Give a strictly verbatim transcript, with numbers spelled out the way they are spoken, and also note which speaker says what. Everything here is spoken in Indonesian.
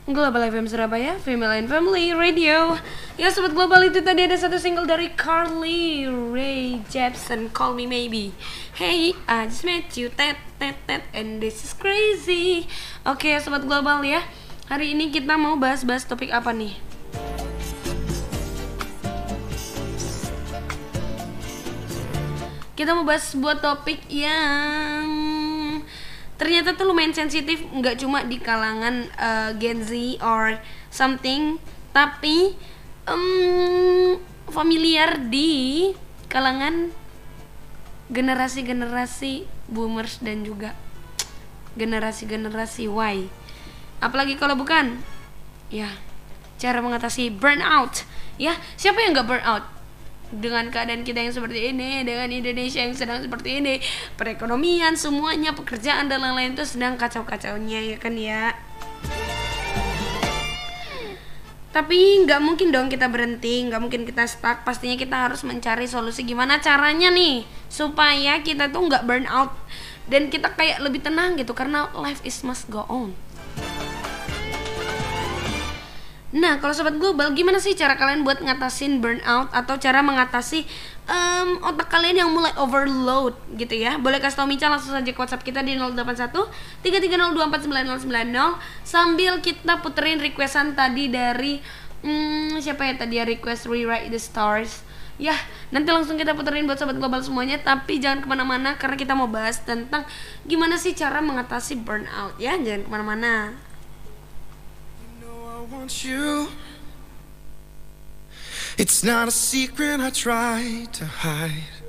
Speaker 1: Global F M Surabaya, Female and Family Radio. Ya sobat global, itu tadi ada satu single dari Carly Rae Jepsen, Call Me Maybe. Hey, I just met you, tet tet tet, and this is crazy. Oke ya sobat global ya, hari ini kita mau bahas-bahas topik apa nih? Kita mau bahas sebuah topik yang ternyata tuh lumayan sensitif, nggak cuma di kalangan uh, Gen Z or something, tapi um, familiar di kalangan generasi-generasi boomers dan juga generasi-generasi Y. Apalagi kalau bukan, ya cara mengatasi burnout. Ya, siapa yang nggak burnout? Dengan keadaan kita yang seperti ini, dengan Indonesia yang sedang seperti ini, perekonomian semuanya, pekerjaan dan lain-lain itu sedang kacau-kacaunya, ya kan ya. Tapi nggak mungkin dong kita berhenti, nggak mungkin kita stuck. Pastinya kita harus mencari solusi gimana caranya nih supaya kita tuh nggak burn out dan kita kayak lebih tenang gitu, karena life is must go on. Nah, kalau sobat global, gimana sih cara kalian buat ngatasin burnout atau cara mengatasi um, otak kalian yang mulai overload gitu ya? Boleh kasih tau Mica langsung saja ke WhatsApp kita di nol delapan satu tiga tiga nol dua empat sembilan nol sembilan nol sambil kita puterin requestan tadi dari hmm, siapa ya tadi ya, request Rewrite the Stars. Ya, nanti langsung kita puterin buat sobat global semuanya. Tapi jangan kemana-mana karena kita mau bahas tentang gimana sih cara mengatasi burnout ya. Jangan kemana-mana.
Speaker 2: I want you. It's not a secret I try to hide.